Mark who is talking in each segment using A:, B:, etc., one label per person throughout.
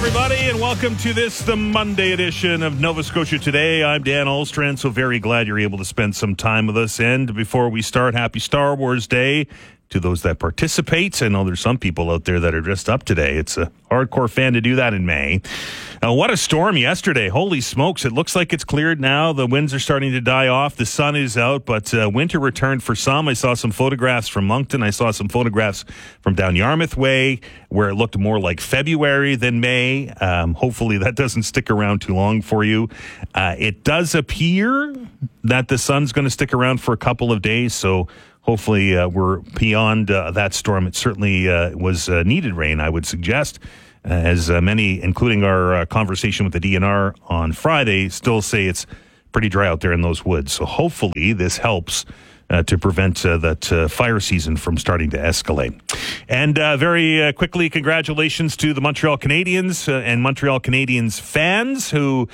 A: everybody, and welcome to the Monday edition of Nova Scotia Today. I'm Dan Olstrand, so very glad you're able to spend some time with us. And before we start, happy Star Wars Day to those that participate. I know there's some people out there that are dressed up today. It's a hardcore fan to do that in May. What a storm yesterday. Holy smokes. It looks like it's cleared now. The winds are starting to die off. The sun is out, but winter returned for some. I saw some photographs from Moncton. I saw some photographs from down Yarmouth Way where it looked more like February than May. Hopefully that doesn't stick around too long for you. It does appear that the sun's going to stick around for a couple of days, so hopefully we're beyond that storm. It certainly was needed rain, I would suggest, as many, including our conversation with the DNR on Friday, still say it's pretty dry out there in those woods. So hopefully this helps to prevent that fire season from starting to escalate. And very quickly, congratulations to the Montreal Canadiens and Montreal Canadiens fans who,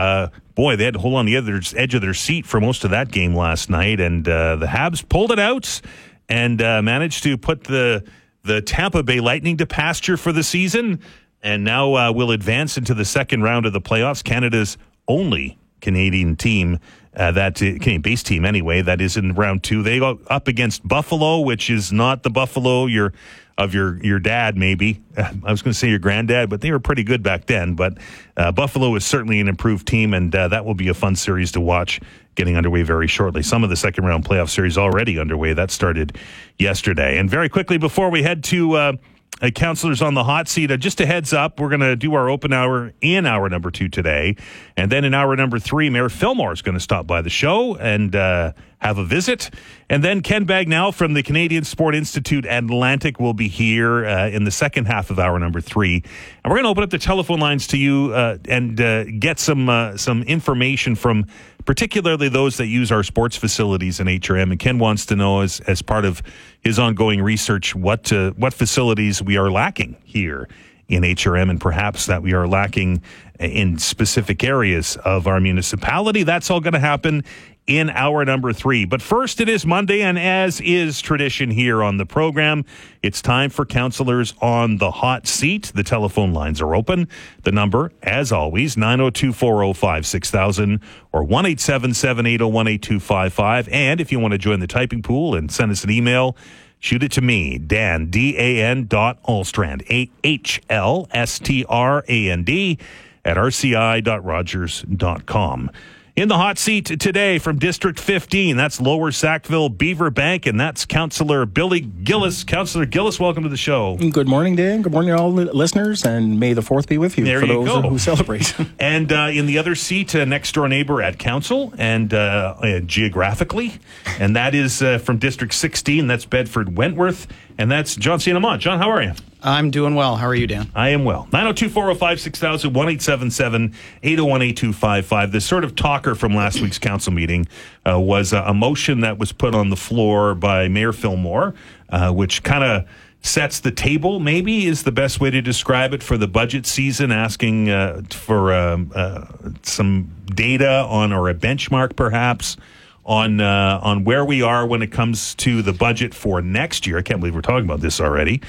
A: they had to hold on the edge of their seat for most of that game last night. And the Habs pulled it out and managed to put the Tampa Bay Lightning to pasture for the season, and now will advance into the second round of the playoffs. Canada's only Canadian team, Canadian-based team anyway, that is in round two. They go up against Buffalo, which is not the Buffalo of your dad, maybe. I was going to say your granddad, but they were pretty good back then. But Buffalo is certainly an improved team, and that will be a fun series to watch, getting underway very shortly. Some of the second round playoff series already underway. That started yesterday. And very quickly, before we head to Counselors on the Hot Seat, just a heads up, we're going to do our open hour in hour number 2 today. And then in hour number 3, Mayor Fillmore is going to stop by the show and have a visit. And then Ken Bagnall from the Canadian Sport Institute Atlantic will be here in the second half of hour number 3. And we're going to open up the telephone lines to you and get some information from particularly those that use our sports facilities in HRM. And Ken wants to know, as part of his ongoing research, what facilities we are lacking here in HRM, and perhaps that we are lacking in specific areas of our municipality. That's all going to happen in hour number 3. But first, it is Monday, and as is tradition here on the program, it's time for Counselors on the Hot Seat. The telephone lines are open. The number, as always, 902-405-6000 or 1-877-801-8255. And if you want to join the typing pool and send us an email, shoot it to me, Dan, Dan.Olstrand, AHLSTRAND, at rci.rogers.com. In the hot seat today from District 15, that's Lower Sackville, Beaver Bank, and that's Councillor Billy Gillis. Councillor Gillis, welcome to the show.
B: Good morning, Dan. Good morning, all the listeners, and may the 4th be with you
A: there
B: for
A: you
B: those
A: go.
B: who celebrate.
A: And in the other seat, next door neighbor at Council, and geographically, and that is from District 16, that's Bedford Wentworth, and that's John St. Amant. John, how are you?
C: I'm doing well. How are you, Dan?
A: I am well. 902-405-6000, 1-877-801-8255. The sort of talker from last week's council meeting was a motion that was put on the floor by Mayor Fillmore, which kind of sets the table, maybe is the best way to describe it, for the budget season, asking for some data on, or a benchmark perhaps, on where we are when it comes to the budget for next year. I can't believe we're talking about this already.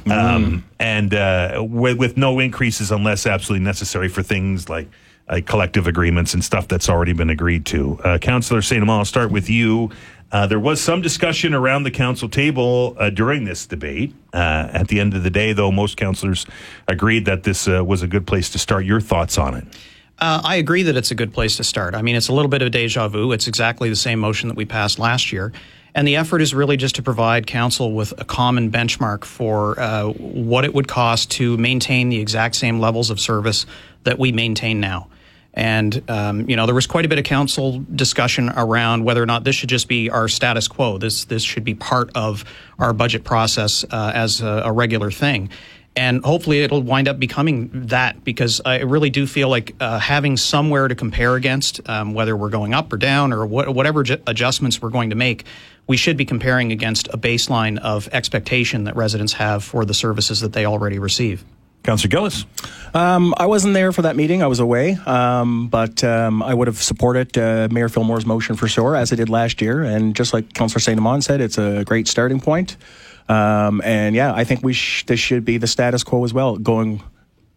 A: With no increases unless absolutely necessary for things like collective agreements and stuff that's already been agreed to. Councillor St. Amant, I'll start with you. There was some discussion around the council table during this debate. At the end of the day, though, most councillors agreed that this was a good place to start. Your thoughts on it?
C: I agree that it's a good place to start. I mean, it's a little bit of a deja vu. It's exactly the same motion that we passed last year. And the effort is really just to provide council with a common benchmark for what it would cost to maintain the exact same levels of service that we maintain now. And, there was quite a bit of council discussion around whether or not this should just be our status quo. This should be part of our budget process as a regular thing. And hopefully it'll wind up becoming that, because I really do feel like having somewhere to compare against, whether we're going up or down or whatever adjustments we're going to make, we should be comparing against a baseline of expectation that residents have for the services that they already receive.
A: Councillor Gillis?
B: I wasn't there for that meeting. I was away. But I would have supported Mayor Fillmore's motion for sure, as I did last year. And just like Councillor St. Amant said, it's a great starting point. I think this should be the status quo as well, going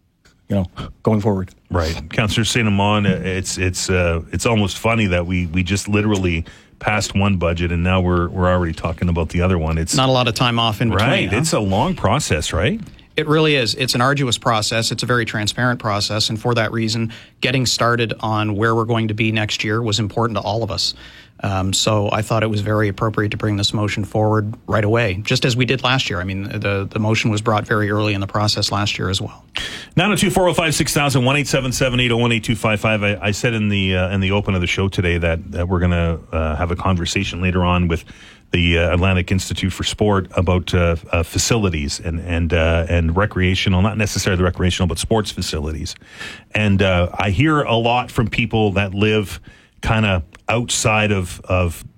B: going forward.
A: Right. Councillor St. Amand, it's almost funny that we just literally passed one budget and now we're already talking about the other one. It's
C: not a lot of time off in between.
A: Right.
C: Huh?
A: It's a long process, right?
C: It really is. It's an arduous process. It's a very transparent process. And for that reason, getting started on where we're going to be next year was important to all of us. So I thought it was very appropriate to bring this motion forward right away, just as we did last year. I mean, the motion was brought very early in the process last year as well.
A: 902-405-6000, 1-877-801-8255. I said in the open of the show today that we're going to have a conversation later on with the Atlantic Institute for Sport about facilities and recreational, not necessarily recreational, but sports facilities. And I hear a lot from people that live kind of outside of